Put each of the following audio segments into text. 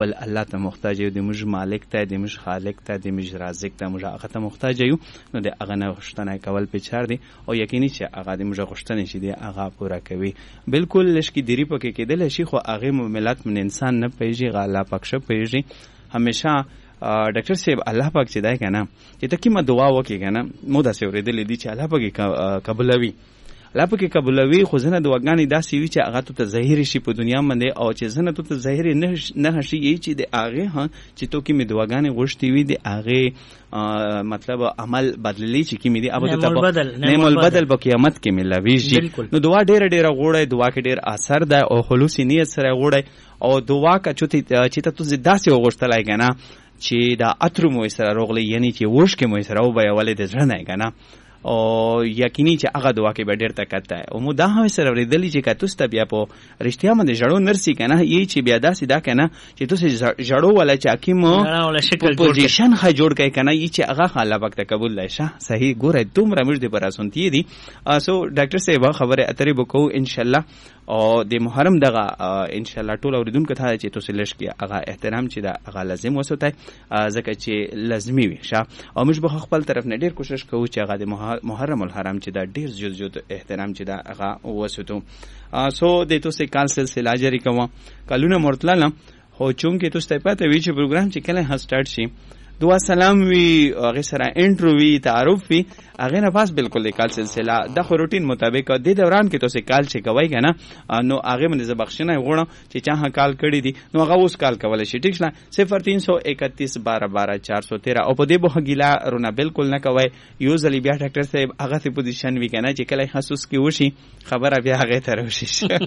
خپل الله ته محتاج یو، د موږ مالک ته، د موږ خالق ته، د موږ رازق ته، موږ هغه ته محتاج یو. نو د هغه نه غوښتنه کول پچار دي او یقیني چې هغه د موږ غوښتنې چې دی هغه پوره کوي. بالکل لشکې دیری پکې کېدل شي خو هغه ملت من انسان نه پیږي، الله پاک شه پیږي. همیشه ډاکټر صاحب الله پاک چې دی کنه چې ته کیمه دعا وکړي کنه مو داسې اورېدلې دي چې الله پاک قبولوي، الله پاک قبولوي. خو ځنه دعاګانې داسې وي چې هغه ته ظاهر شي په دنیا باندې او چې ځنه ته ظاهر نه شي چې د هغه ها چې تو کې می دعاګانې غوښتي وي د هغه مطلب عمل بدللی چې کې می دي ابو ته نعم البدل په قیامت کې ملويږي. نو دعا ډېر غوړې، دعا کې ډېر اثر ده او خلوص نیت سره غوړې او دعا کا چې ته زداسي وغوښتلای کنه چې دا اتر مو سره روغلی یعنی چې وښ کې مو سره او به ولې د ځړ نه کنه او یقیني چې هغه دعا کې به ډېر طاقت ده. او مو دا هم سره ورېدلی چې که تاسو ته بیا په رښتیا باندې ژړو نرسي که نه یی چې بیا داسې دا که نه چې تاسو ژړو والا چې حکیم پوزیشن ښه جوړ کړئ که نه یی چې هغه ښه الله پاک ته قبول دی. شه صحیح ګوره دومره موږ د پر اسونتي دي. سو ډاکټر صاحب خبرې اترې به کوو انشاءالله او د محرم دغه انشاءالله ټول اوریدونکو ته چې تاسو لږ کې هغه احترام چې دا هغه لازم وساتئ ځکه چې لازمي وي. شه او موږ به خپل طرف نه ډېر کوشش کوو چې هغه د محرم الحرام چې دا ډیر زیات احترام چې دا هغه وسوتو. سو د تاسو کال سلسله جاری کوم کلونه مرتلل خو چونکه تاسو ته پته وی چې پروګرام چې کله ها سٹارټ شي دعا سلام وی هغه سره انټرو وی تعارف وی هغه نه پاس بالکل د کال سلسله د خو روټین مطابق د دوران کې تاسو کال چې کوي کنه نو هغه من زبخښنه غوړم چې چا کال کړی دي نو هغه اوس کال کولای شي. ټیک شله 0331 12 12 413 او په دې به ګیلا رونه بالکل نه کوي. یو ځلی بیا ډاکټر صاحب هغه ته پوزیشن وی کنه چې کله خصوص کې وشي خبره بیا هغه ته وشي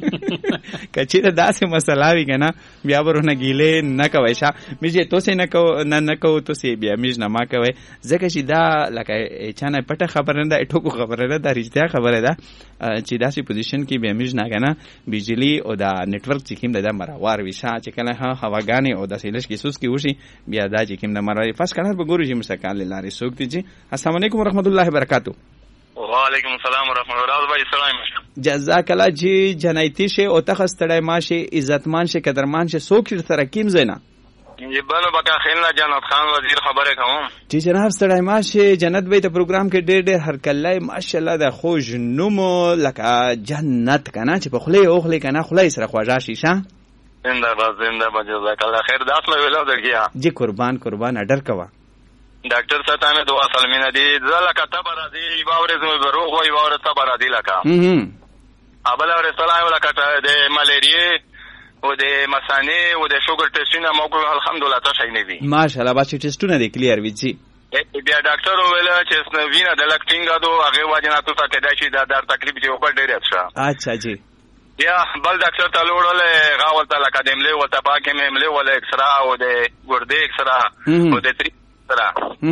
کچې دا داسې مسله وی کنه بیا ورونه ګیلې نه کوي. شه مې ته څه نه کو ته بیا میز نه ما کوي ځکه چې دا لکه چانه پټه خبره نه ده ټکو خبره نه ده رښتیا خبره ده چې داسې پوزیشن کې بیا میز نه کنه بجلی او دا نتورک چې کوم د مروار ویشا چې کله هواګانی او د سیلش کې سوس کې وشي بیا دا چې کوم د مروار فاس کنه به ګورو چې مستقال لاري سوک دي. السلام علیکم ورحمت الله وبرکاتہ. وعلیکم السلام ورحمت الله وبرکاتہ. جزاک الله جی جنایتی شه او تخستړی ماشه عزتمان شه قدرمان شه سوک تر کیم زینا جبانو بکا خیلنا جنت خان وزیر خبره کوم چې جناب ستړی ماشه جنت به ته پروګرام کې ډېر هر کله ماشاءالله د خوش نومو لکه جنت کنه چې په خله او خله کنه خله سره خواجه شیشه زنده باد جزاک الله خیر داس له ویلو درګیا جی قربان اډر کوا ډاکټر ستانه دعا سلمینه دي زلکه تبر دي باورې زمو بروغ وای باور تبر دي لکه ابل اور سلام لکه د ملیریه او د مسانه او د شوګر ټیسټونه موږ الحمدلله تاسو نه وی ماشاءالله با چې ټیسټونه دي کلیر وی جی بیا ډاکټر ویل چې وینه د لکټینګ دو هغه واجنه تاسو ته کېدای شي دا در تکلیف دی او په ډېر ښه. اچھا جی بیا بل ډاکټر ته لوړل غاول ته لکه دمله او ته پاکه ممله ول اکسرا او د ګردې اکسرا او د تری اکسرا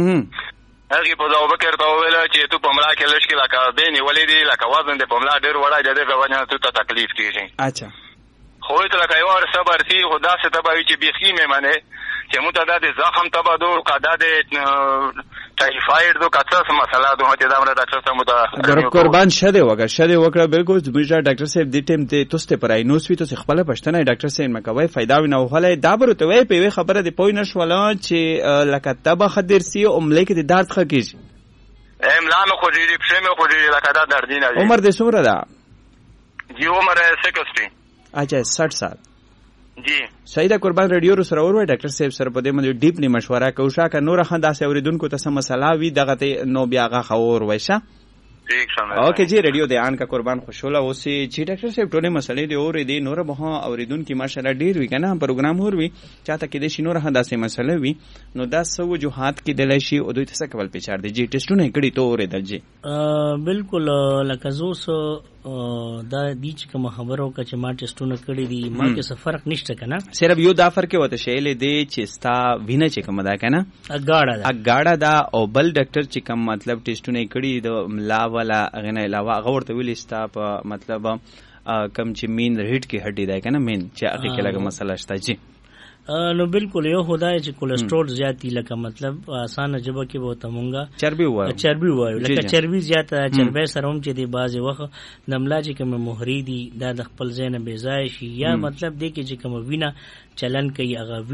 هغه په ځواب کې ورته ویل چې ته په ملا کې لشکې لکه دیني ولې دی لکه وزن د په ملا ډېر وړای دی دغه واجنه ته تکلیف کیږي. اچھا خو ته لکه یو ور صبر سی خدا سے تباوی چې بیخی مې منه چې متعدد زخم تبا دو قدا د ټایفاید دو کڅس مسله دو چې دا مر ډاکټر صاحب ته قربان شده وکړه بالکل زموږ ډاکټر صاحب د ټیم ته توسته پرای نو سوي ته خپل پښتنه ډاکټر صاحب مکوي फायदा ونه وهله دا برته وي په خبره دی پوی نشوله چې لکه تبا خدر سی عمله کې د درد خکېږي املام خو دې پښمه خو دې لکه دا دردینه عمر دې څومره ده؟ جی عمر 60. اچھا 60 سال جی سیدا قربان ریډیو سره ورو ډاکټر صاحب سره په دې باندې ډیپلی مشوره کوشا ک نور خندا سه اوریدونکو ته سم مسله وی دغه ته نو بیا غا خور وایشه. ٹھیک شامل اوکے جی ریډیو د ان کا قربان خوشاله اوسې چې ډاکټر صاحب ټولې مسلې دی اور دی نور به اوریدونکو ماشاءالله ډیر وی کنه پروګرام اور وی چاته کې د شنو خندا سه مسله وی نو دا سو وجوهات کې دلای شي او دوی څه کول پېچار دی جی ټیسټونه کړي تو اور دلجی بالکل لکه زوس دا بیچ کوم خبرو چې ما ټیسټونه کړی دي ما کې څه فرق نشته کنه صرف یو دا فرق وته شیلې دی چې ستا وینه چې کوم دا کنه اګاړه دا او بل ډاکټر چې کوم مطلب ټیسټونه کړی د ملا والا غنه علاوه هغه ورته ویل ستا په مطلب کم چې مین ریټ کې هډی دی کنه مین چې هغه کې لګه مسله شته جی نو بالکل یو خدای چې کولیسټرول زیاتی لکه مطلب آسان جبه کې به تمونګه چربي وایو لکه چربي زیاته چربي سره هم چې دی بازي وخت نملا چې کوم مهری دی د خپل ځای نه بیزای شي یا مطلب دی کې چې کوم وینا چلن کوي هغه وینا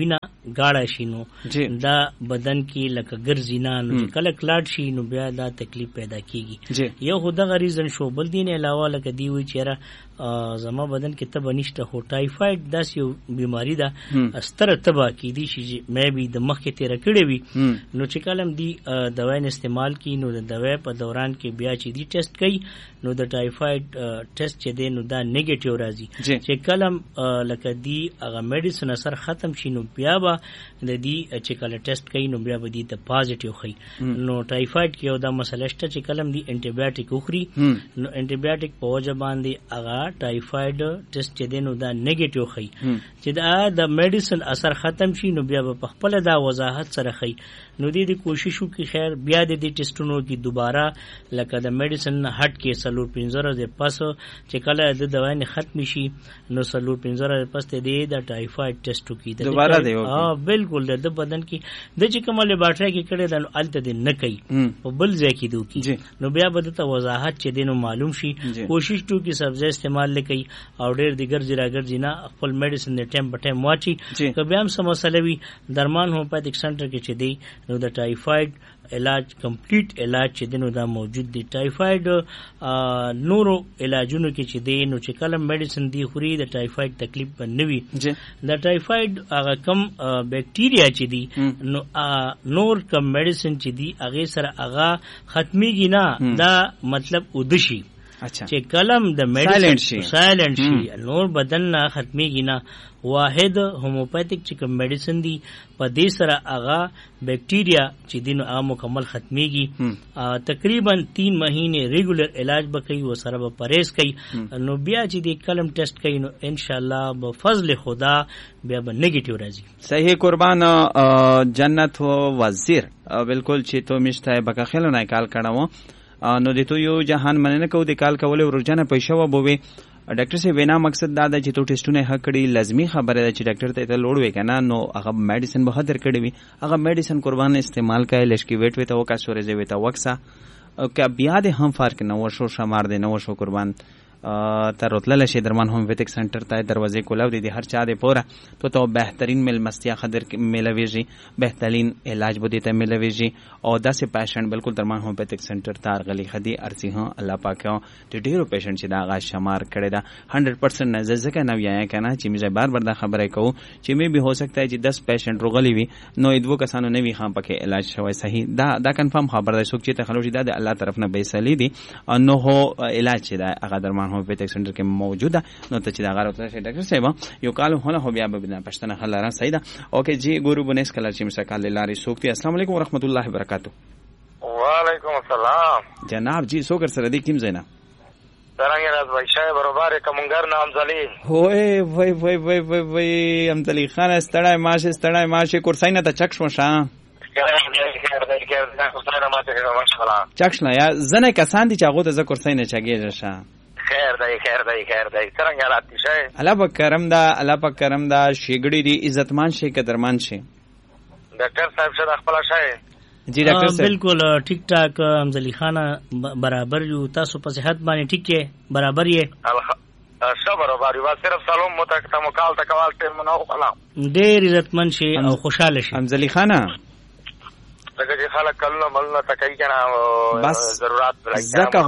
گاړه شي نو دا بدن کې لکه ګرځي نه، نو کله کلاټ شي نو بیا دا تکلیف پیدا کیږي. یو خو دغه ریزن شو. بل دین علاوه لکه دی وی چیرې زما بدن کې تب نشته، هو ټایفاید داس یو بیماری ده ستره تبا کې دي چې مې به د مخ کې تیر کړې وي، نو چې کلم دی دوايي استعمال کی نو د دوايي په دوران کې بیا چې دی ټیسټ کوي نو د ټایفاید ټیسټ چې دی نو دا نیگیټیو راځي. چې کلم لکه دی هغه میډیسن اثر ختم شي نو بیا به د دی چې کله ټیسټ کوي نو بیا به دی ته پازیټیو خي. نو ټایفاید کې یو دا مسله شته چې کلم دی انټي بایوټیک اخري نو انټي بایوټیک په وجه باندې هغه ټایفاید ټیسټ چې دی نو دا نیگیټیو خي. چې دا د میډیسن اثر ختم شي نو بیا په خپل دا وضاحت سره خي. نو دې کوشش وکړي خیر بیا د دې ټیسټونو کې دوباره لکه د میډیسن هټ کې سلور 15 پس چې کله د دوا نه ختم شي نو سلور 15 پس ته دې د ټایفاید ټیسټ وکړي دوباره دی. بالکل د بدن کې د چې کومه لیبارټری کې کړي د الته دې نه کوي او بل ځای کې دوی نو بیا به د وضاحت چې دینو معلوم شي. کوشش تو کې سبزی استعمال لکې او ډېر دیګر جراګر جنا خپل میډیسن د ټایم په ټایم واچي. که بیا هم سم مسله وي درمان هومیوپیتھیک سنټر کې چې دی نو د ټایفاید علاج کمپلیټ علاج چې دینو دا موجود دی. ټایفاید نورو علاجونو کې چې دی نو چې کله میډیسن دی خوري د ټایفاید تکلیف بنوي. د ټایفاید هغه کم بیکټیریا چې دی نو نور کم میډیسن چې دی هغه سره هغه ختميږي نه، دا مطلب ودشي چې کلم د میډیسن سایلنٹ شي نور بدن نه ختميږي نه. واحد هومیوپیتھیک چې کوم میډیسن دی په دې سره هغه بیکټیریا چې دینو هغه مکمل ختميږي. تقریبا 3 مہینے ریګولر علاج بکوي و سره به پرهیز کوي نو بیا چې دی کلم ټیسټ کوي نو ان شاء الله به فضل خدا بیا به نیگیټیو راځي. صحیح قربان جنت وزیر بالکل چې تو مشته بکا خلو نه کال کړهو نو د تو یو جهان مننه کو د کال کول ورجنه پیسې و بوي. ډاکټر سی وینا مقصد دا ده چې تو ټیسټونه حق کړي لازمی خبره ده چې ډاکټر ته لوړ وي کنه نو هغه میډیسن به خطر کړي وي هغه میډیسن قربان استعمال کوي لشکی ویټ وي ته وکا سورې وي ته وکسا او که بیا د هم فرق نه وشو شمار دي نه وشو قربان تر رتلل شي درمان هومیوپیتھیک سنټر ته دروازې کولاو دي هر چا دې پورا تو بهترین مل مستیا خدر ملويږي بهترین علاج بده ته ملويږي او داسې پیشنټ بالکل درمان هومیوپیتھیک سنټر ته غلي خدي ارسي ها الله پاک ته ډیرو پیشنټ چې دا غا شمار کړي دا 100% نه ځکه نو یا کنه چې مې بار بار دا خبره کوم چې مې به هو سکتا ہے چې 10 پیشنټ روغلي وي نو ادو کسانو نه وي خام پکې علاج شوی صحیح دا کنفرم خبره ده څوک چې تخلوشي دا الله طرف نه بیسلی دي نو هو علاج چې دا هغه درمان هومیوپیتھیک سنټر کې موجوده نو ته چې دا غره ته ډاکټر صاحب یو کال هونه هو بیا به پښتنه خلاره سیدا اوکې جی ګورو بنس کلر چې مسکال لاري سوکتي. السلام علیکم ورحمت الله وبرکاتہ. وعلیکم السلام جناب جی سو کر سره دې کیم زینا څنګه راز وای شای برابر کومنګر نام زلی وای وای وای وای وای امزلی خان استړای ماشه کورساینه ته چک شو شاه چکشنا یا زنه کسان دي چې هغه ته ذکر سینه چګیږي شه خیر دی څنګه راتی شه الله پاک کرم دا شیګړی دی عزتمان شي قدرمان شي. ډاکټر صاحب شه خپل شه جی ډاکټر صاحب بالکل ٹھیک ٹھاک امزلی خان برابر یو تاسو په صحت باندې ټیک کې برابر یې برابر یو صرف سلام متکتم کال تکوال ته منو سلام ډېر عزتمن شي او خوشاله شي امزلی خان لکه چې خلک کلونه ملونه تکای کنه بس ضرورت زکه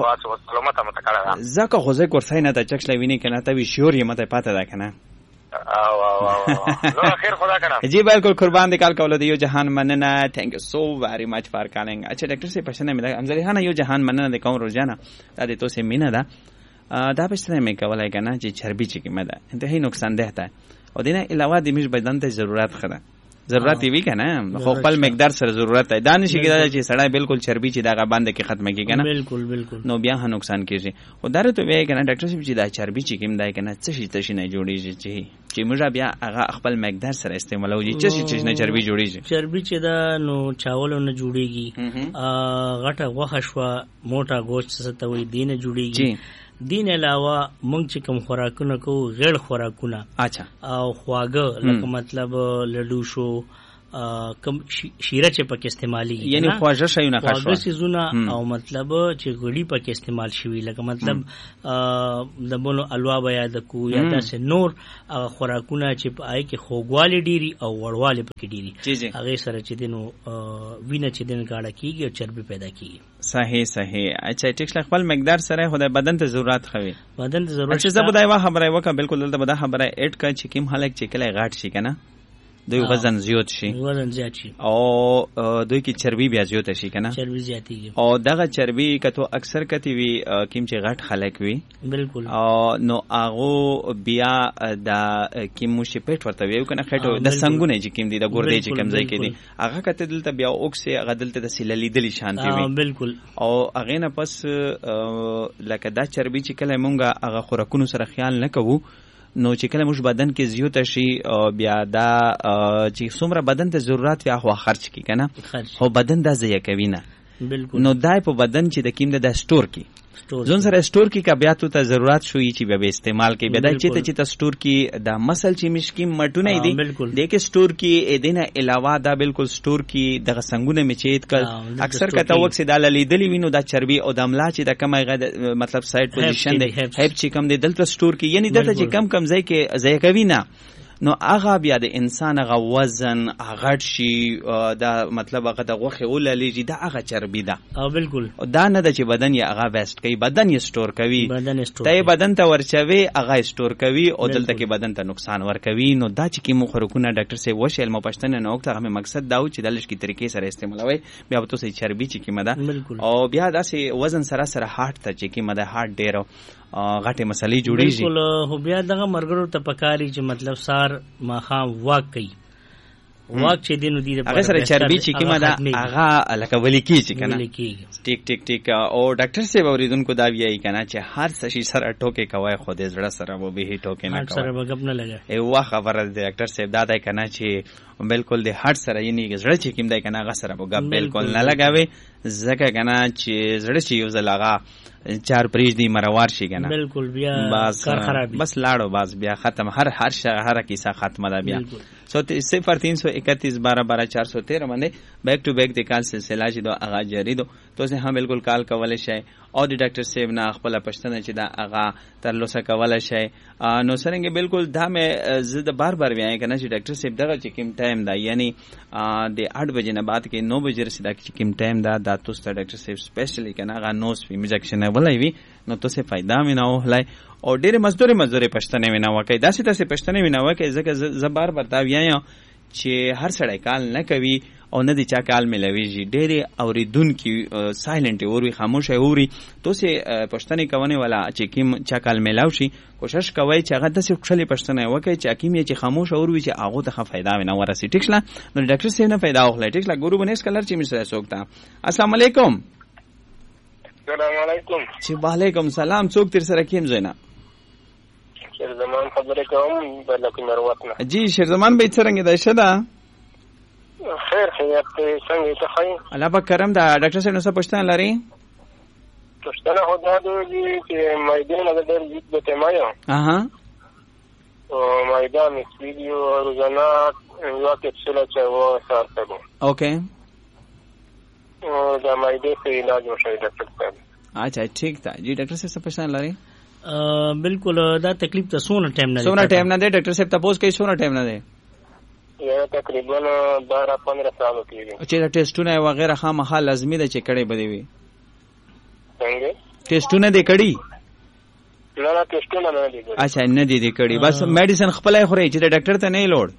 خو زه کورسای نه ته چکش لویني کنه ته وی شور یې مته پاته ده کنه او نو خیر خدا کنه جی بالکل قربان دې کال کوله دیو جهان مننه تھینک یو سو ویری مچ فار کالینګ. اچھا ډاکټر سے پښتنه مې امزلی خان یو جهان مننه د کوم روزانه دا دې تو سه مینه ده دا پښتنه مې کولای کنه چې چربي چې کیمه ده انتهایی نقصان ده او دینه علاوه د میش بدن ته ضرورت خره ضرورت وی کنه خو خپل مقدار سره ضرورت ده دانش کېدای چې سړی بالکل چربي چې دا باندې کې ختمه کیږي کنه بالکل نو بیا هم نقصان کیږي او درته وی کنه ډاکټر صاحب چې دا چربي چې کیم دای کنه څه شي نه جوړیږي چې موږ بیا هغه خپل مقدار سره استعمالوي چې نه چربي جوړیږي چربي چې دا نو چاول نه جوړیږي غټه غوښه شو موټا گوشت څه ته وی دینه جوړیږي. دین علاوه مونږ چې کوم خوراکونه کوو غیر خوراکونه اچھا او خواږه لکه مطلب لډو شو کم شیره چې پکې استعمالي یعنی خواږه شیونه خواږه سيزونه او مطلب چې غړي پکې استعمال شوی لکه مطلب د بونو الوا بیا د کو یا داسې نور خوراکونه چې پای کې خوګوالي ډيري او وړوالي پکې ډيري هغه سره چې دینو وینه چې دین غاړه کیږي او چربي پیدا کیږي. صحیح. اچھا ټیک خپل مقدار سره خدای بدن ته ضرورت خوي چې زبدای وا خبره وکړه بالکل دلته به دا خبره اډ کړي چې کوم حالک چې کله غاټ شي کنه دوی وزن زیات شي او دوی کی چربی بیا زیات شي کنه چربی زیاتیږي او دغه چربی کته اکثر کتی وی کیم چې غټ خلک وی بالکل او نو هغه بیا د کیم مو شي پټ ورته وی کنه خټو د سنگونه چې کیم دي د ګردې چې کم ځای کې دي هغه کته دلته بیا اوکسه هغه دلته د سیللی دلی شانتي وی بالکل او هغه نه پس لکه دا چربی چې کله مونږه هغه خوراکونو سره خیال نه کوو نو چې کله موږ بدن کې زیات شي بیا دا چې څومره بدن ته ضرورت وي هغه خرج کی کنه هو بدن دا ضایع کوي نه بالکل نو دای په بدن چې د کیم د سٹور کی ځون سره سٹور کی کا بیا ته ضرورت شوی چې به استعمال کی بیا چې ته سٹور کی د مسل چې مشکیم مټونه دی د کې سٹور کی دینه علاوه دا بالکل سٹور کی د غسنګونه میچید کړ اکثر کته وخت دا لیدلی وینو دا چربی او د املا چې د کمه مطلب سایډ پوزیشن دی هیپ چې کم دی دلته سٹور کی یعنی دلته چې کم ځای کې ځای کوي نه نو هغه بیا د انسان هغه وزن هغه شي دا مطلب هغه د غوخه وللیږي دا هغه چربی ده او بالکل دا نه د چې بدن یې هغه ویسټ کوي بدن یې سٹور کوي ته بدن ته ورچوي هغه سٹور کوي او دلته کې بدن ته نقصان ور کوي نو دا چې کی مخرکونه ډاکټر سي وشل مو پښتنه نو وخت هغه مقصد دا و چې د لږ کی طریقې سره استعمالوي بیا به تاسو چربی چې کی مده او بیا داسې وزن سره هارت ته چې کی مده هارت ډیرو غټه مسلې جوړیږي بالکل هو بیا دغه مرګرو ته پکاري چې مطلب سار ماخام واقعي واق چې دینو دی هغه سره چربی چې کیمه دا هغه لکه ولی کی چې کنه ټیک او ډاکټر سی اوریدونکو دا ویایي کنه چې هر څه شي سره ټوکې کوي خو دې زړه سره و به ټوکې نه کوي سره وګپ نه لګا ای وا خبره ده ډاکټر سی دا ده کنه چې بالکل د هر سره یې زړه چې کیم دی کنه هغه سره وګپ بالکل نه لګاوي زکه کنه چې زړه چې یو زلاغه چار پریج دی مروار شي کنه بالکل بیا کار خراب بس لاړو بس بیا ختم هر کیسه ختمه ده بیا 0331 12 12 413 باندې بیک ټو بیک د کال سلسله چې دا اغا جاری دو تو سه هم بالکل کال کولای شي او د ډاکټر صاحب نه خپل پښتنه چې دا اغا تر لوسه کولای شي نو سرنګ بالکل دا مې زه د بار وایي کنه چې ډاکټر صاحب دغه چې کوم ټایم دا یعنی د 8 بجې نه بعد کې 9 بجې رسیدا چې کوم ټایم دا تاسو ته ډاکټر صاحب سپیشلی کنه غا نوز فی انجکشن ولای وی نو تاسو فائدہ مینه وهلای او ډېر مزدوري پښتنه مینه وکي داسې تاسو پښتنه مینه وکي ځکه زبر برتاویا چې هر سړی کال نه کوي او نه دي چا کال ملويږي ډېر اوریدونکو سایلنٹ اوري خاموش اوري تاسو پښتنه کوي ولا چې کیم چا کال ملاو شي کوشش کوي چې هغه د څه پښتنه وکي چې کیم چې خاموش اوري چې هغه ته فائدہ ونه ورسي ټیکلا نو ډاکټر سیو نه فائدہ اخلي ټیکلا ګورو بنس کلر چې مشه سوکتا السلام علیکم السلام علیکم چې وعلیکم سلام څوک تر سره کیم زینا شیرزمان خبرې کوم بلکې مروت نه جی شیرزمان به څنګه ده شدا خیر خیرت څنګه ته خیر الله په کرم دا ډاکټر صاحب نو څه پوښتنه لري پوښتنه هو دا دی چې مایدان د ډېر زیات به تمایو او مایدان ویډیو روزانه یو کپسوله چې و ساتلو اوکے او دا مایدې په علاج وشي ډاکټر صاحب اچھا ٹھیک تا جی ډاکټر صاحب څه پوښتنه لري بالکل دا تکلیف ته سونه ټایم نه ډاکټر صاحب تاسو کې سونه ټایم نه دی یا تقریبا 12-15 سال کېږي چې دا ټیسټونه وغیرہ خامخا لازمي ده چې کړي بدی وي څنګه ټیسټونه دې کړي نه ټیسټونه نه دي کړي اچھا نه دي کړي بس میډیسن خپلای خوري چې ډاکټر ته نه لوړ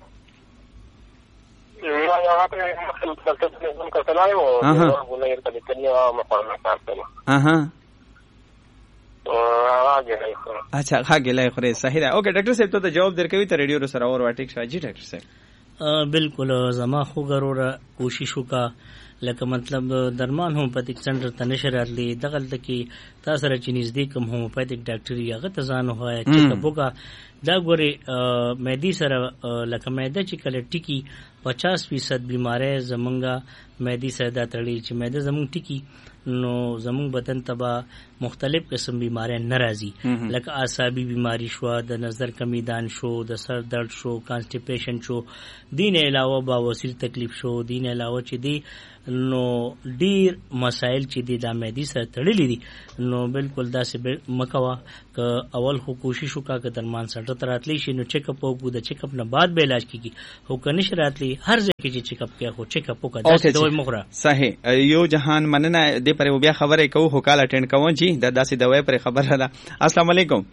اچھا خاګلای خوري صحیح ده اوکے ډاکټر صاحب ته جواب درکوي ته ریډیو سره اور واټیک شاجي ډاکټر صاحب بالکل زما خو ضروره کوشش وکا لکه مطلب درمان هومیوپیتیک سنټر ته نشه راتلی دغلته کې تا سره چې نږدې کوم هومیوپیتیک ډاکټر یې هغه ته ځان ووایه چیک اپ وکړه. دا ګورې معدې سره لکه معده چې کله ټیکي 50% بیماری زمونږه معدې سره دا تړي چې معده زمونږ ټیکي نو زمونږ بدن تبا مختلف قسم بیماری ناراضي لکه اعصابي بیماری شو، د نظر کمیدان شو، د سر درد شو، کانسټیپیشن شو، دین علاوه بواسیر تکلیف شو، دین علاوه چې دی نو ډیر مسائل چې دی د معدې سره تړلي دي. نو بالکل داسې مکوا که اول خو کوشش وکړه که درمان سنټر ته راتلی شي نو چیک اپ وکړو، د چیک اپ نه بعد به علاج کیږي. خو که نشه راتلی هر ځای کې چې چیک اپ کوي خو چیک اپ وکړه داسې دوی مخره. صحیح یو جهان مننه دې پر بیا خبرې کوو خو کال اټینډ کوم چې د داسې دوی پر خبره ده. السلام علیکم.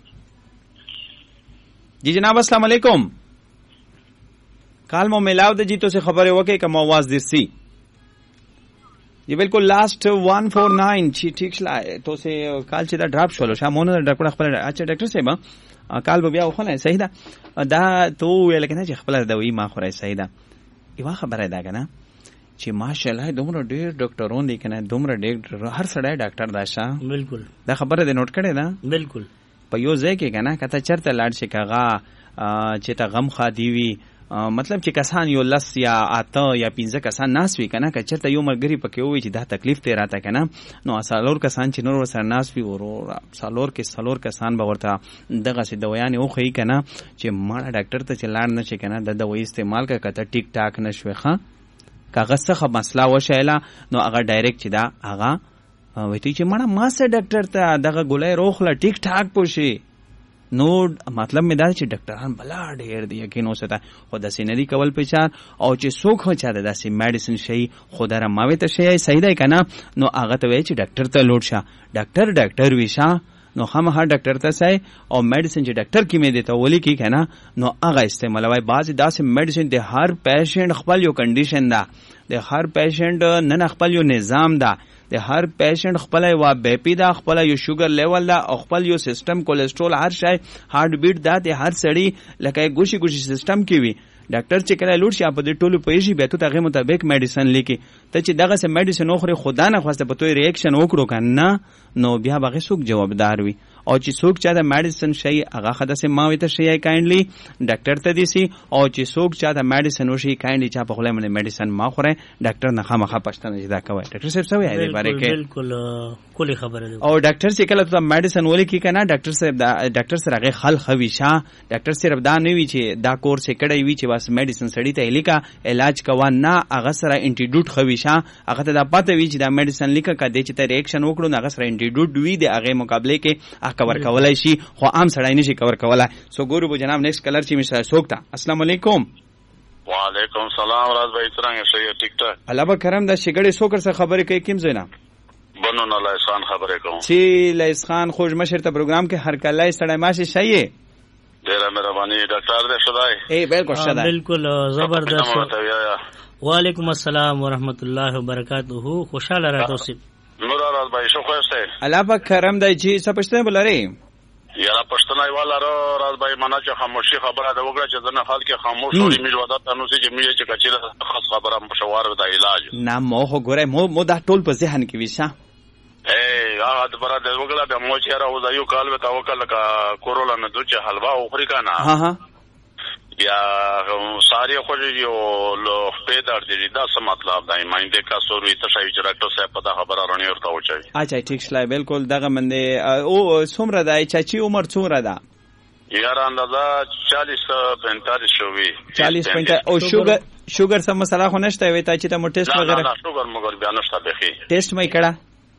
جی جناب السلام علیکم. کال مو ملاو د جی تو سے خبرې وکړي که مو आवाज درسي. یہ بالکل لاسٹ 149 چی ٹھیک شلا تو سے کال چې دا ډراپ شول شامونه ډاکټر خپل اچھا ډاکټر صاحب کال به بیا وخله صحیح ده دا تو ویل کنه چې خپل دوی ما خورای صحیح ده. یو خبره ده کنه چې ماشاءالله دومره ډیر ډاکټرون دي کنه دومره ډیر هر سړی ډاکټر راشه. بالکل دا خبره ده نوٹ کړی ده. بالکل په یو ځای کې کنه کته چرته لاړ شي کاغه چې تا غم خادي وي مطلب چې کسان یو لس یا اته یا 15 کسان ناس وي کنه که چرته یو مرګري پکې وي چې دا تکلیف ته راته کنه نو اسالور کسان چې نور سره ناس وي ورو سالور کې سالور کسان به ورته دغه سي دویان او خې کنه چې ماړه ډاکټر ته چلاړ نشي کنه د دوی استعمال کا کته ټیک ټاک نشوي ښه کاغذ څخه مسله وشایله نو هغه ډایرکټ چې دا هغه وایي چې ماړه ما سره ډاکټر ته دغه ګولای روخله ټیک ټاک پوشي. نو مطلب می دا چې ډاکټران بلا ډېر دی یقین اوسه خو د سینری کول په چار او چې څوک هو چا د داسې میډیسن شي خو در ماوي ته شي صحیح دی کنه نو هغه ته وای چې ډاکټر ته لوټ شه ډاکټر ویشا نو خامخا ډاکټر ته سای او میډیسن چې ډاکټر کې می دیته ولي کی کنه نو هغه استعمالوي. بعض داسې میډیسن د هر پیشنټ خپل یو کنډیشن ده، د هر پیشنټ نن خپل یو نظام ده، د هر پیشنټ خپل یو بی پی دا، خپل یو شوګر لیول دا، او خپل یو سیستم کولیسټرول هر شی هارت بیټ دا د هر سړی لکه ګوشي سیستم کې وي. ډاکټر چې کله لوټ شي په دې ټولو پېژي به ته هغه مطابق میډیسن لیکي ته چې دغه سه میډیسن اخري خدا نه خواسته په توې ریاکشن وکړو کنه نو بیا به څوک جوابدار وي. او چې څوک چا د میډیسن شي هغه خدا سه ماوي ته شي کایندلی ډاکټر ته دیسي او چې څوک چا د میډیسن وشي کایندلی چا په خله باندې میډیسن ما خوره ډاکټر نه خامخا پښتنه جدا کوي. ډاکټر صاحب سوي دی باره کې بالکل کولی خبره ده. او ډاکټر چې کله ته میډیسن ولي کی کنه ډاکټر سره هغه خل خوي شا ډاکټر صرف دا نه وی چې دا کورس کړی وی چې بس میډیسن سړی ته لیکا علاج کوا نه هغه سره انټیډوټ خوي شا هغه ته دا پته وی چې دا میډیسن لیکا کده چې ته ریاکشن وکړو نه هغه سره انټیډوټ وی د هغه مقابله کې کور کولای شي خو عام سړی نشي کور کولای. سو ګورو به جناب نیکسٹ کلر چې مشه سوکتا. السلام علیکم. وعلیکم السلام راز بھائی څنګه شې ټیک ټاک الله به کرم دا شګړې سوکر سره خبرې کوي کیم زینا بنو نه لایس خان خبرې کوم چې لایس خان خوش مشر ته پروګرام کې هر کله سړی ماشه شایې ډیره مهرباني ډاکټر دې شدای اے بالکل شدای بالکل زبردست. وعلیکم السلام ورحمت الله وبرکاتہ. خوشاله راځو نور راز بھائی شو خوښه الله به کرم دای چې څه پښتنه بلاري یاره پښتنه والا راز بھائی منا چې خاموشي خبره ده وګړه چې ځنه خلک خاموش وي میږي ودا تاسو چې میږي چې کچې خاص خبره مشوار د علاج نه مو خو ګوره مو دا ټول په ذهن کې ویشه هغه د برا د وګړه د مو چې راو دا یو کال به توکل کا کورونا نه دوچ حلوا او خوري کنه ها یا ساری خوږی او لو په دار دي دا څه مطلب دی ماینده کا سوروي ته شای چې ډاکټر صاحب په خبره رانی ورته وچای اچھا ټیک شلای بالکل دغه منده او څومره دی چاچی عمر څومره ده یار اندازه 40-45 شوی 40-45 او شوګر سم مسله خو نشته وي ته چې ته مو ټیسټ وغیرہ نه شوګر مګر بیا نشته بخي ټیسټ مې کړه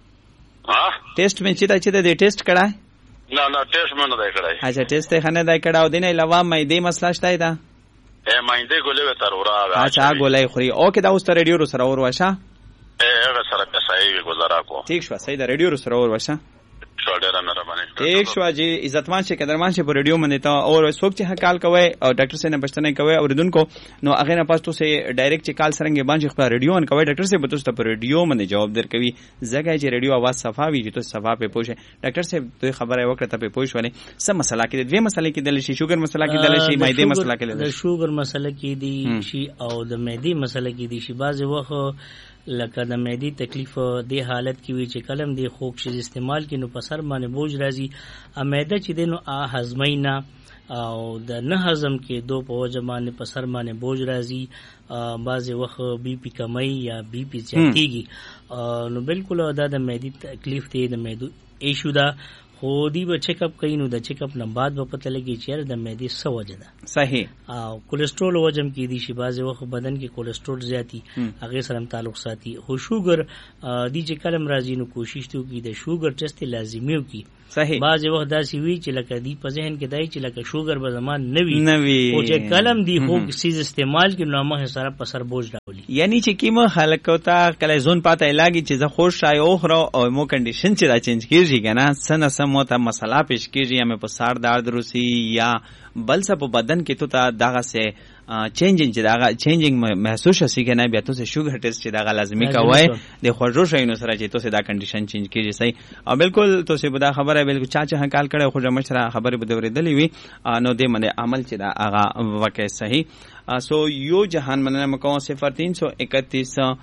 ټیسټ مې چې د ټیسټ کړه نه ټیسټ مې نه دی کړای اچھا ټیسټ ته نه دی کړه او دینه علاوه مې دې مسله شته دا مې دې ګولې تر ورا اچھا ګولې خوري او کې دا اوس ته ریډیو سره ور واشه هغه سره په صحیح گزارا کو ٹھیک شو صحیح دا ریډیو سره ور واشه ډیره مهرباني ٹھیک شو جی عزتمان شه قدرمان شه په ریډیو باندې تا او څوک چې کال کوي او ډاکټر سے نه پښتنه کوي او ردونکو نو هغه نه پاستو سے ډایرکټ چې کال سرنګ باندې خپل ریډیو ان کوي ډاکټر سے به تاسو په ریډیو باندې جواب درکوي زګای چې ریډیو आवाज صفاوي چې تاسو صفا په پوښه ډاکټر سے دوی خبره وکړه ته په پوښونه سم مسله کې دوی مسله کې دل شي شوګر مسله کې دل شي مایده مسله کې دل شي شوګر مسله کې دي شي او د معدې مسله کې دي شي بعض وخت لکه د معدې تکلیف د حالت کې وی چې کلم دی خوک شي استعمال کینو په سر باندې بوج راځي ا معده چې دینو هضمینا او د نه هضم کې دو په وجه باندې په سر باندې بوج راځي بعض وخت بی پی کمی یا بی پی زیاتیږي نو بالکل دا د معدې تکلیف دی د معدو ایشو دا خو دی به چیک اپ کینو د چیک اپ نه بعد به پته لګي چې د معدې څه وجه ده صحیح او کولیسټرول وجم کې دي شي بعض وخت بدن کې کولیسټرول زیاتی هغه سره تعلق ساتي خو شوګر دی چې کلم راځي نو کوشش تو کی د شوګر ټیسټ لازمي وکي صحیح بعض وخت دا سی وی چې لکه دی په ذهن کې دای چې لکه شوګر به زمان نوي او چې کلم دی خو سیز استعمال کې نامه سره په سر بوج راولي یعنی چې کیمه خلک کوتا کله زون پاته علاجي چې زه خوش شای او خرو او مو کنډیشن چې دا چینج کیږي کنه سن سم ته مسله پیش کیږي یا مې په سار درد روسی یا بل څه په بدن کې تو ته دغه سه چینجینګ چې دا چینجینګ محسوس شي کنه بیا تو سه شوګر ټیسټ چې دا لازمي کوي د خوږو شینو سره چې تو سه دا کنډیشن چینج کیږي صحیح او بالکل تو سه بدا خبره بالکل چا حال کړه خو مشره خبره به ورېدلې وي نو د باندې عمل چې دا هغه وکه صحیح سو یو جهان مننه مکو 0331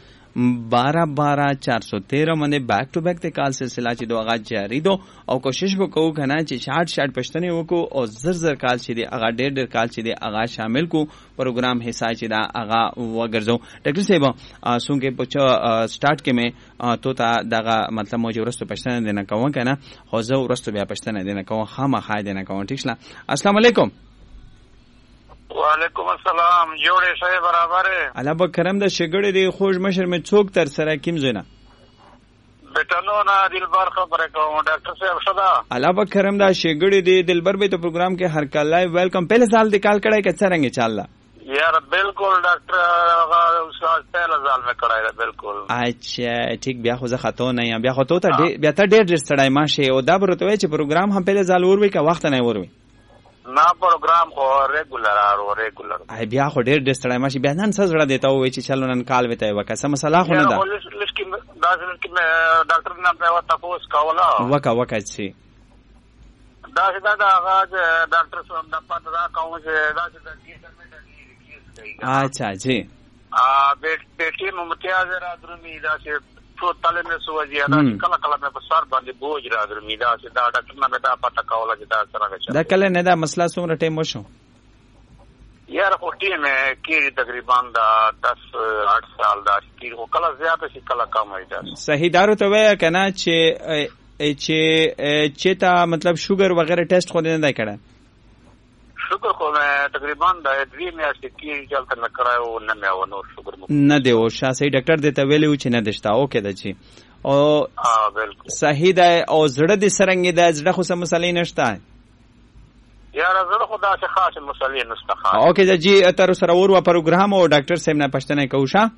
12/413 باندې بیک ټو بیک ته کال سلسله چې دوه غاټ جاری دو او کوشش وکړو کنه چې شارټ پښتنې وکړو او زر کال چې دی هغه ډېر کال چې دی هغه شامل کو پروګرام حصہ چې دا هغه وګرځو ډاکټر صاحب څنګه په سٹارټ کې مې تو تا دغه مطلب موجه ورستو پښتنه دینه کوم کنه خو زه ورستو بیا پښتنه دینه کوم خامخا دینه کوم ټیک شله السلام علیکم وعلیکم السلام جوړې شوی برابر الله به کرم د شګړې دی خوش مشر می څوک تر سره کیم زینا بیٹانو نا دلبر خبره کوم ډاکټر صاحب شدا الله به کرم دا شګړې دی دلبر به ته پروګرام کې هر کله ویلکم پہلے سال دی کال کړای کڅ رنګ چاله یار بالکل ډاکټر استاد پہلا سال میں کړای بالکل اچھا ٹھیک بیا خو زه خطو نه بیا خو ته بیا ته ډېر سړای ماشه او دا برته چې پروګرام هم پہلے سال وروي کا وخت نه وروي نا پروګرام خو ریګولر ای بیا خو ډېر ډستړای ماشي بیا نن څه زړه دیتا وای چې چلو نن کال وته وکه سم مسله خو نه ده لکه دا چې ډاکټر نه په وتا پوس کاولا وکه سي دا هغه ډاکټر سم د پات دا کوم چې دا چې اچھا جی بیٹی ممتاز را درمی دا چې تو تله مې سوځي دا کله مې په سر باندې بوج را درمی دا چې دا ډاکټر نه مې دا پته کوله چې دا څنګه دا کله نه دا مسله څومره ټیم وشو یار خو ټیم کې تقریبا دا 10-8 سال دا چې کله زیات شي کله کم وي صحیح دارو ته وای کنه چې تا مطلب شوګر وغیرہ ټیسټ خو نه دی کړه شوګر خو تقریبا د 2 میاشتې کې چلته نه کړایو نه مې ونه شوګر نه دی او شاسې ډاکټر دې ته ویلو چې نه دشتا اوکې د چی او بالکل صحیح ده او زړه دې سرنګ ده زړه خو سم مسلې نشته یار زړه خدا څخه خاص مسلې نشته خاص اوکې د جی تر سره ور پروګرام او ډاکټر صاحب نه پښتنه کوشا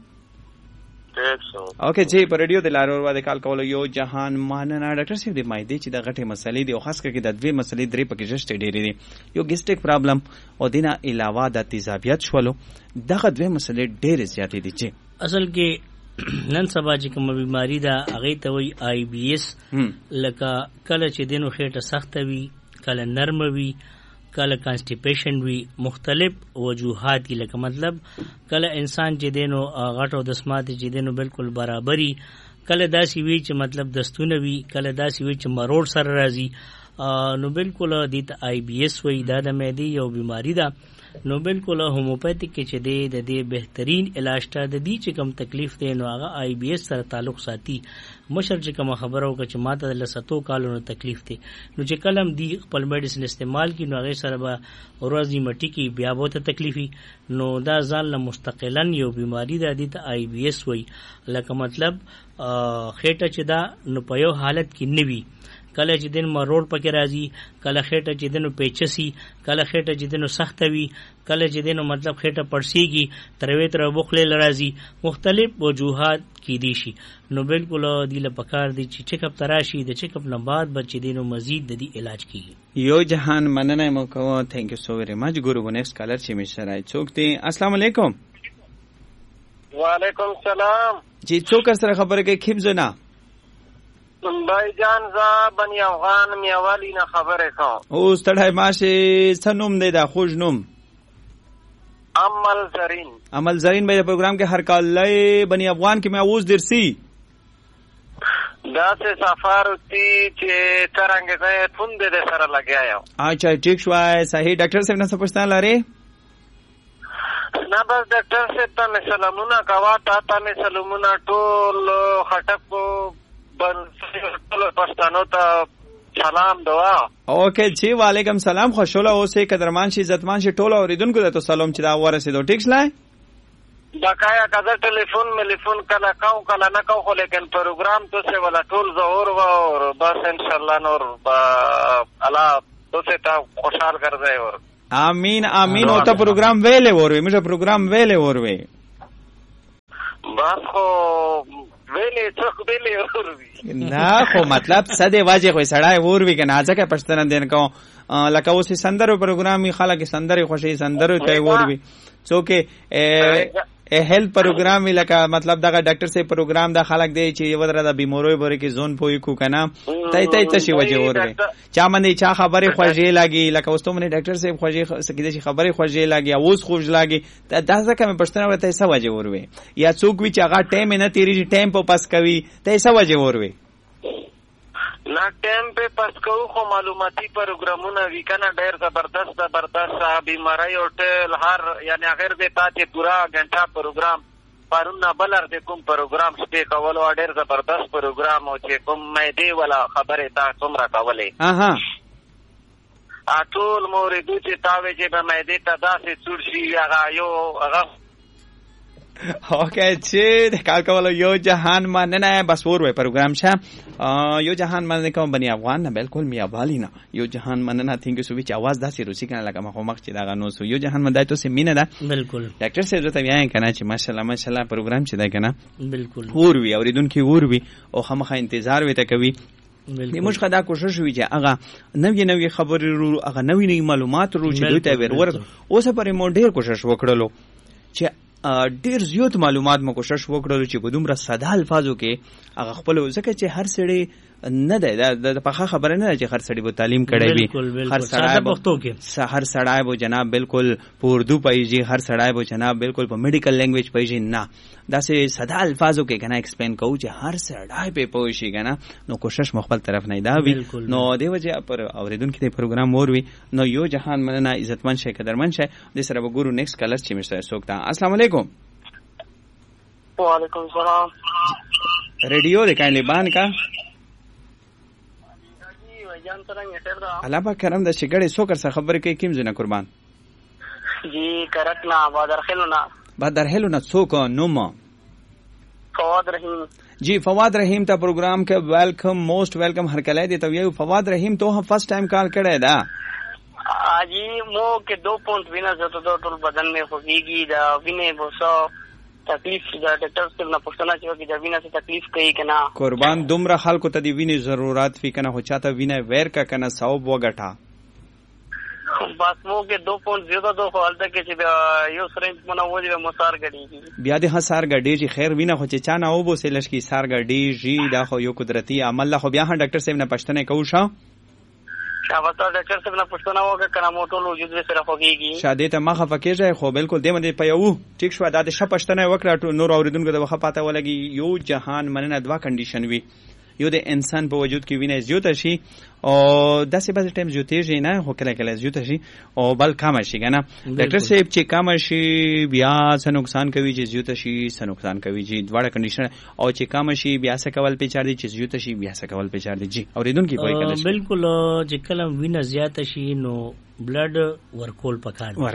اوکې جی په رادیو د لارور باندې کال کول یو جهان ماننه ډاکټر صاحب د مایدې چې د غټه مسلې دی او خاص کر کې د دوی مسلې درې پکې جشته ډېری دي یو ګیسټریک پرابلم او دینه علاوه د تیزابیت شولو دغه دوی مسلې ډېر زیاتې دي چې اصل کې نن سبا چې کوم بیماری ده هغه ته وی آی بی ایس لکه کله چې دینو خېټه سخت وي کله نرم وي کله کانسټیپیشن وی مختلف وجوهات لکه مطلب کله انسان چې دینو غټو د سمات چې دینو بالکل برابرۍ کله داسي وی چې مطلب دستونه وی کله داسي وی چې مروړ سره راځي نو بالکل د آی بی ایس وی دا د معدې یو بیماری ده نو بالکل هوموپیتیک کې چې د دې بهترین علاج ته د دې چې کم تکلیف دی نو هغه آی بی ایس سره تعلق ساتي مشر چې کوم خبرو چې ماته د 7 کالونو تکلیف دی نو چې کلم دی خپل میډیسن استعمال کی نو هغه سره به ورځي مټی کی بیا بہت تکلیفي نو دا ځان له مستقلا یو بیماری ده د آی بی ایس وی لکه مطلب خېټه چې دا نو په یو حالت کې نوي کله چې دین مروړ پکې راځي کله خېټه چې دینو پیچسي کله خېټه چې دینو سخت وي کله چې دینو مطلب خېټه پړسيږي تروي تر بوخلې لرازي مختلف وجوهات کې دي شي نو بالکل دی له پکار دي چې چیک اپ تراشي د چیک اپ نه بعد بچ دینو مزید د دې علاج کیږي یو جهان مننه مو کوم تھینک یو سو ویری مچ ګورو نیکسٹ کالر چې مشرای څوک دی السلام علیکم وعلیکم السلام جی څوک سره خبره کوي کیم زنا بھائی جان زا بنی افغان میوالی نه خبره کوم او ستړی ماشه سنوم دی دا خوش نوم عمل زرین به پروګرام کې هر کله بني افغان کې مې اوس درسي دا سه سفر تی چې څنګه ځای پوند دې سره لګیا یو. اچھا ٹھیک شو صحیح. ډاکټر صاحب نه څه پوښتنه لري؟ نه بس ډاکټر صاحب ته سلامونه کوا ته سلامونه ټول خټکو بل ټول پښتنو ته سلام دعا. اوکے جی وعلیکم سلام. خوشاله اوسئ قدرمان شي عزتمان شي ټول اوریدونکو ته سلام چې دا ورسېدو. ټیک شلای بقایا کدا ټلیفون کلا کاو کلا نه کاو خو لیکن پروګرام تو سے والا ټول ظهور و اور بس ان شاء الله نور الله تو سے تا خوشحال کر دے. اور آمین آمین. او ته پروګرام ویلې وروي مشه پروګرام ویلې وروي بس خو ویلې څوک ویلې وروي نه خو مطلب سده واجه خو سړای وروي کنه ځکه پښتنه دین کو لکه اوسې سندرو پروګرامي خلک سندري خوشي سندرو ته وروي څوک هیلث پروګرام لکه مطلب دغه ډاکټر سي پروګرام د خلک دی چې یو درته بیماروي بوري کې زون پوي کو کنه تای تشي وجه وروي چا باندې چا خبره خوږی لاګي لکه اوسته باندې ډاکټر سي خوږی سکیده شي خبره خوږی لاګي اوس خوږ لاګي دا ځکه مې پښتنه ورته څه وجه وروي یا څوک وی چې هغه ټایم نه تیری ټایم په پاس کوي ته څه وجه وروي نا ټایم په پاس کوو خو معلوماتي پروګرامونه وی کنه ډېر زبردست بیماری او ټل هر یعنی غیر دې پاتې پورا غنټه پروګرام پرونه بلر دې کوم پروګرام سپې کولو ډېر زبردست پروګرام او چې کوم مې دی ولا خبره تا څومره کولې ټول موردو چې تاوي چې به مې دې ته داسې څور شي هغه یو هغه اوکے چې د کار کولو یو جهان مننه بس وروي پروګرام شه یو جهان مننه کوم بني افغان نه بالکل میابالی نه یو جهان مننه ثینګ سو چې आवाज داسې روسي کنه لکه مخ چې دا غنو سو یو جهان مننه ته سیمینه ده بالکل ډاکټر صاحب ته وایي کنه چې ماشاءالله پروګرام چې ده کنه بالکل وروي اوریدونکو وروي او خامخا انتظار وته کوي موږ خدا کوشش وی چې هغه نوې خبرې هغه نوې معلومات چې دوی ته ورور اوس پر مو ډیر کوشش وکړلو چې ډیر زیات معلومات مو کوشش وکړو چې په دومره ساده الفاظو کې هغه خپل ځکه چې هر سړی نه ده د پخه خبره نه چې هر سړی به تعلیم کړي وي هر سړی به جناب بالکل په اردو پېږي هر سړی به جناب بالکل په میډیکل لینګویج پېږي نه دا سه ساده الفاظو کې کنه ایکسپلین کوو چې هر سړی په پوه شي کنه نو کوشش مخبل طرف نه دا وي نو دی وجه پر اوریدونکو ته پروګرام وروي نو یو جهان مننه عزتمن شي قدرمن شي د سره وګورو نیکست کلر چې مشته سوکتا. السلام علیکم. وعلیکم السلام. ریڈیو د کایلی بان کا الله با کرم د شګړې سوکر څخه خبرې کوي کیم زنه قربان جی کرکنا بادرخلونا څوک نوم فواد رحیم جی فواد رحیم ته پروګرام کې ویلکم موسٹ ویلکم هر کله دی ته یو فواد رحیم ته هم فرست ټایم کال کړی دا جی مو کې 2 پوینټ وینا زته ټول بدن میں خوږیږي دا وینې بوسو تکلیف دا ډاکټر صاحب نه پوښتنه چې دا وینې څه تکلیف کوي کنه قربان دومره خلکو ته دی وینې ضرورت وی کنه هو چاته وینې ویر کا کنه ثواب وګټا بس مو کې 2 پوینټ زیاده دو حالت کې چې یو سرنج مونږ وځي مسار غړي بیا د هسار غړي چې خیر وینه خو چې چانه او بو سلش کی سار غړي جی دا خو یو قدرتي عمل له خو بیا ډاکټر صاحب نه پښتنه کوو شابه ډاکټر صاحب نه پښتنه وکړه کنه موټول وجود سره خوږي شاده ته مخه فکیږي خو بالکل دې باندې پیو ټیک شو دا د شپښتنه وکړه نور اوریدونکو د وخه پاته ولګي یو جهان مننه دوا کنډیشن وی یو د انسان په وجود کې وینې زیات شي او داسې بعض ټایم زیاتېږي نه هو کله زیات شي او بل کم شي کنه ډاکټر صاحب چې کم شي بیا څه نقصان کوي چې زیات شي څه نقصان کوي چې دواړه کنډیشن او چې کم شي بیا څه کول پېچار دي چې زیات شي بیا څه کول پېچار دي جی اوریدونکو په کله بالکل چې کله وینې زیات شي نو بلډ ورکول پکار دا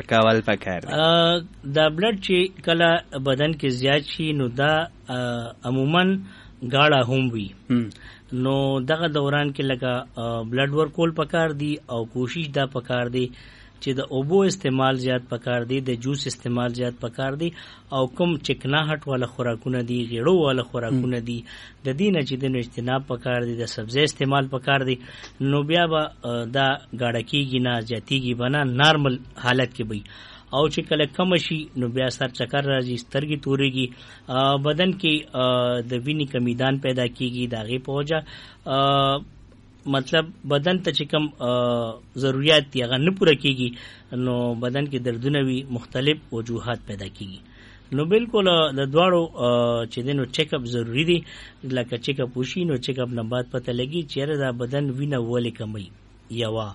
بلډ چې کله بدن کې زیات شي نو دا عموما غاړه هم وي نو دغه دوران کې لکه بلډ ورکول پکار دي او کوشش دا پکار دي چې د اوبو استعمال زیات پکار دي د جوس استعمال زیات پکار دي او کوم چکناهټ والا خوراکونه دي غیړو والا خوراکونه دي د دینه چې د اجتناب پکار دي د سبزی استعمال پکار دي نو بیا به دا غاړه کېږي نه زیاتېږي بنا نارمل حالت کې وي او چې کله کم شي نو بیا سر چکر راځي سترګې تورېږي بدن کې د وینې کمیدان پیدا کیږي د هغې په وجه مطلب بدن ته چې کوم ضرورت دي هغه نه پوره کیږي نو بدن کې دردونه وي مختلف وجوهات پیدا کیږي نو بالکل د دواړو چې دینو چیک اپ ضروری دي لکه چیک اپ وشي نو چیک اپ نه بعد پته لګي چې دا بدن وینه ولې کمی یوا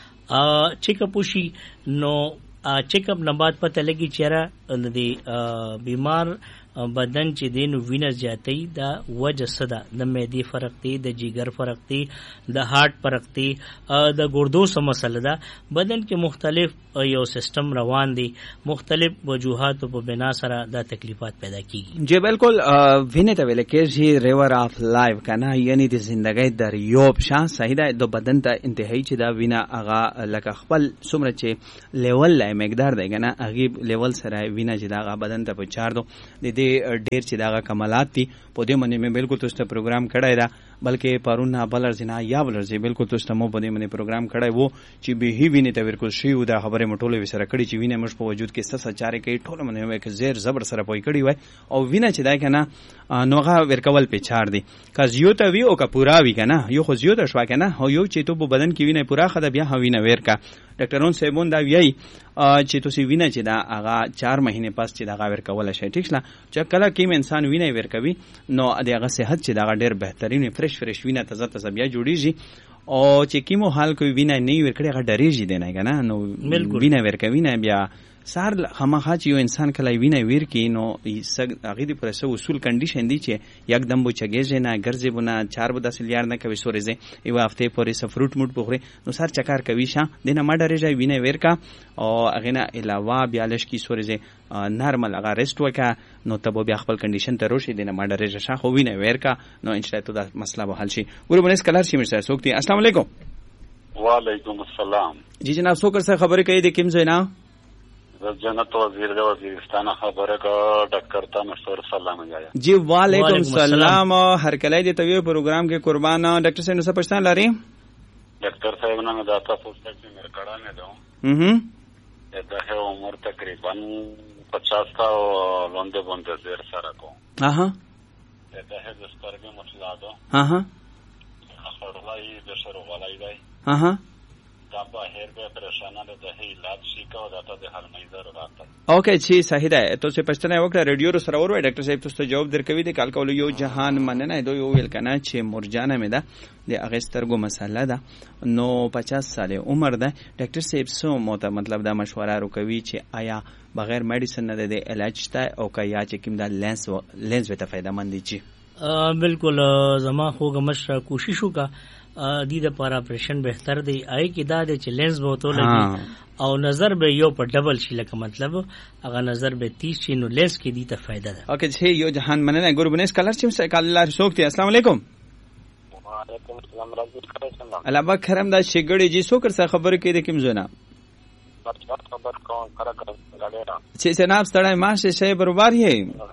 چیک اپ وشي نو چیک اپ نه بعد پته لګي چې د بیمار بدن چې دین وینه زیاتې دا وجه صدا د معدې فرق دی د جگر فرق دی د هارت فرق دی د ګردو سم مسله ده بدن کې مختلف یو سیستم روان دي مختلف وجوهات په بنا سره دا تکلیفات پیدا کیږي جی بالکل وینه ته ویل کېږي ریور اف لایف کنه یعنی د ژوندۍ دریاب شان صحیح ده د بدن ته انتهایی چې دا وینه هغه لکه خپل څومره چې لیول لای مقدار دی کنه هغه لیول سره وینه چې دا بدن ته پچار دو د ډیر چې دا کمالات دي په دې باندې مې بالکل تاسو ته پروګرام کړی دا بلکې پرونه بلر نه یا بلر زی بالکل تاسو ته مو په دې باندې پروګرام کړی وو چې به هی ویني ته ورکول شي او دا خبره مټولې وسره کړی چې وینه مش په وجود کې څه چارې کوي ټول باندې وای چې زیر زبر سره پوي کړی وای او وینه چې دا کنه نوغه ورکول په چار دي که زیو ته وی او که پورا وی کنه یو خو زیو ته شوا کنه هو یو چې ته په بدن کې وینه پورا خده بیا وینه ورکا ډاکټرون سیمون دا وی چې تاسو وینه چې دا هغه 4 مهینه پس چې دا ورکول شي ټیک شله چې کله کې انسان وینه ورکوي نو دغه صحت چې دا ډیر بهترین فرش وینه تازه بیا جوړیږي او چې کیمو حال کوي وینه نه ورکړي هغه ډریږي دی نه کنه نو وینه ورکوي نه بیا سار خامخا چې یو انسان کله وینه ویر کی نو هغه دی پر څه اصول کنډیشن دی چې یک دم بو چګیږي نه ګرځي بونه 4 به 10 لیار نه کوي سورې یو هفته پورې س فروټ موټ بخوري نو سار چکار کوي شه دینه ما ډریږي وینه ویر کا او هغه نه علاوه بیا لش کی سورې نارمل هغه ریسټ وکا نو ته بیا خپل کنډیشن ته روشي دینه ما ډریږي شه خو وینه ویر کا نو ان شاء الله دا مسله به حل شي ورونه کلر شي مرسته سوکتي السلام علیکم وعلیکم السلام جی جناب سوکر صاحب خبرې کوي د کوم ځای نه جنت وزیر د وزیرستان خبره کا ډاکټر ته مشور سلام یایا جی وعلیکم السلام هر کله دې توی پروګرام کې قربان ډاکټر صاحب نو څه پښتنه لري ډاکټر صاحب نن دا تاسو چې مرکړه نه ده دا عمر تقریبا 50 کا لونده بونده زیر سره کو اها دا هغه سترګې مطلع ده اها خبرلای د شروعلای دی اها دا په هر به پریشانه ده علاج شي کو دا ته د حل مې ضرورت ده اوکے جی صحیح ده تو څه پښتنه وکړه ریډیو سره ورو ډاکټر صاحب تاسو جواب درکوي د کال کول یو جهان مننه دو یو ویل کنه چې مرجانه مې ده د اغسترګو مسله ده نو 50 سال عمر ده ډاکټر صاحب سو موته مطلب دا مشوره وکوي چې آیا بغیر میډیسن نه د علاج ته او که یا چې کوم دا لینز وته فائدہ مند دي بالکل زما خو غمش کوشش وکا دی د پر اپریشن بهتر دی آی کی دا د چیلنج بوتو لګي او نظر به یو په ډبل شي لکه مطلب هغه نظر به 30 شي نو لیس کې دی ته فائدہ ده اوکے چې یو جهان مننه ګوربنس کلر چې سایکل الله سوکتي السلام علیکم وعلیکم السلام راځي الله با کرم دا شګړې جی سو کر څه خبر کې د کوم زونه خبر کوم کرا غاډه چې جناب ستړی ماشه شی برابر یې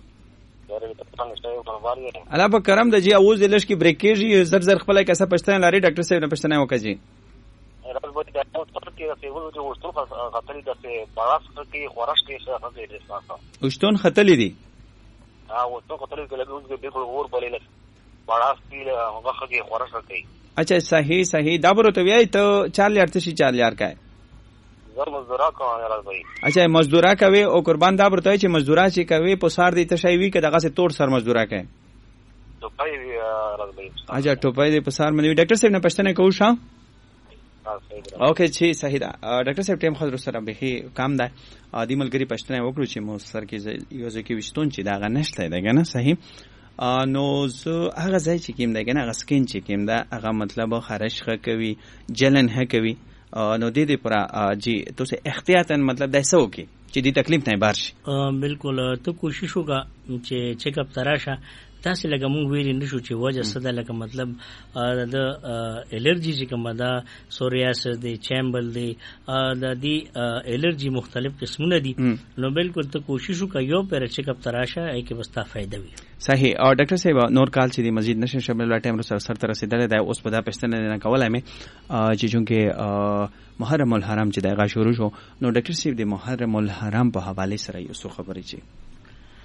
الله په کرم د جی اوز لش کی بریکیږي زر زر خپل کیسه پښتنه لري ډاکټر صاحب نه پښتنه وکړي راز بوتي دا ټول کې چې ولې چې وستو خطرې د باراس کې خورش کې څه خبرې دي تاسو وشتون خطلې دي وستو خطرې کې لګوز به بالکل اور بلې باراس کې هغه کې خورش کوي اچھا صحیح دا بروته وی ته 4 یار تشي 4 یار کا زر مزدورا کوم راز بھائی اچھا مزدورا کوي او قربان دا برته چې مزدورا چې کوي په سار دي تشایوي کې دغه سه توړ سر مزدورا کوي ټوپای راز بھائی اچھا ټوپای دې په سار منوي ډاکټر صاحب نه پښتنه کوو شه اوکے جی صحیح ده ډاکټر صاحب ټیم خو سره به کام ده ادي ملګری پښتنه وکړو چې مو سر کې یو ځکه وشتون چې دا غنښت دی کنه صحیح نو زه هغه ځای چې کیم ده کنه هغه سکین چې کیم ده هغه مطلب خارش کوي جلن کوي نو دې پر جی تو سے احتیاطاً مطلب دایسو کی چې دې تکلیف نه بار شي بالکل ته کوشش وکړه چې چیک اپ تراشه تاسو لکه مونږ ویل نشو چې وجه صدا لکه مطلب د الرجی چې کومه دا سوریاسس دی چیمبل دی د دې الرجی مختلف قسمونه دي نو بالکل ته کوشش وکړه یو پر چیک اپ تراشه ای کې بستا فائدہ وي صحیح او ډاکټر صاحب نور کال چې مزید نشه شامل لا ټایم سره تر رسیدل دی اوس په دا پښتنه نه کولای مې چې چونکه محرم الحرام چې دغه شروع شو نو ډاکټر صاحب د محرم الحرام په حواله سره یو څه خبرې چي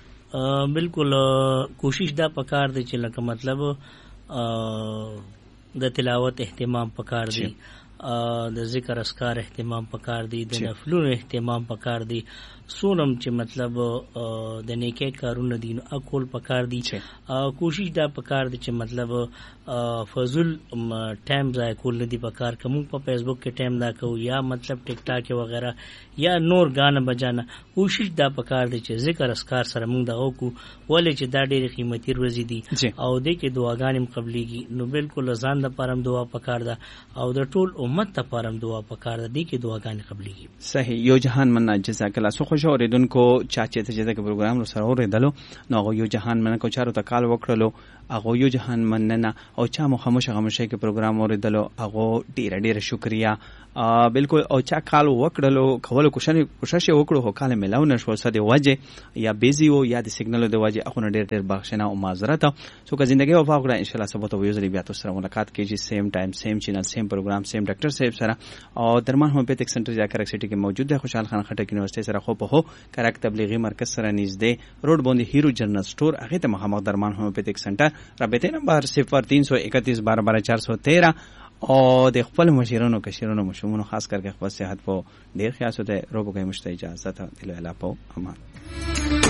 بالکل کوشش دا پکار دی چې لکه مطلب د تلاوت اهتمام پکار دی، د ذکر اسکار اهتمام پکار دی، د نفلونو اهتمام پکار دی، سونم چې مطلب د نیکه کارونه دي نو اکول پکار دي. کوشش دا پکار دي چې مطلب فضل ټایم ځای کول نه دي پکار. کوم په فیسبوک کې ټایم دا کو یا مطلب ټیک ټاک وغیرہ یا نور غانه بجانا، کوشش دا پکار دي چې ذکر اسکار سره موږ دغه کو ولې چې دا ډېری قیمتي ورځې دي او د کې دعاګانې قبليږي. نو بالکل ځان د پرم دعا پکار ده او د ټول امت ته پرم دعا پکار ده د کې دعاګانې قبليږي. صحیح. یو جهان مننه جزاک الله. سو خوش اوریدونکو چاچې ته چې دا پروګرام رو سره اوریدلو نو هغه یو جهان مننه کو چارو ته کال وکړلو، هغه یو جهان مننه او چا مو خاموشه کې پروګرام اوریدلو هغه ډیره شکریا. بالکل او چا کال وکړلو کولو کوشش وکړو هو کال ملاو نشو سده وجه یا بیزی او یا د سیګنل د وجه اخو ډیر بخښنه او معذرت. سو که زندگی وفا وکړه ان شاء الله سبا ته ویزلی بیا تاسو سره ملاقات کیږي، سیم ټایم سیم چینل سیم پروګرام سیم ډاکټر صاحب سره او درمان هومیوپیتھک سنټر جا کرک سټی کې موجود دی. خوشحال خان خټک یونیورسيټي سره خو په هو کرک تبلیغي مرکز سره نږدې روډ باندې هیرو جنرال سٹور هغه ته مخامخ درمان هومیوپیتھک سنټر. رابطه نمبر 0331121213 او د خپل مشیرونو کشیرونو مشمونو خاص کر کے خپل صحت په ډیر خیال سره روبو کې مشته اجازه ته دل اله په امان.